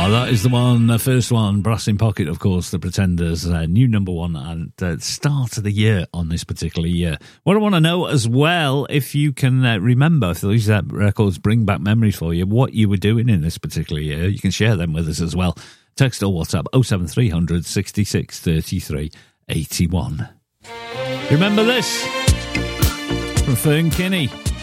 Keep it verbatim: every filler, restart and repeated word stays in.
Oh, that is the one, the first one, Brass in Pocket, of course, The Pretenders, uh, new number one at the uh, start of the year on this particular year. What I want to know as well, if you can uh, remember, if these uh, records bring back memories for you, what you were doing in this particular year, you can share them with us as well. Text or WhatsApp oh seven three hundred sixty-six thirty-three eighty-one. Remember this? From Fern Kinney.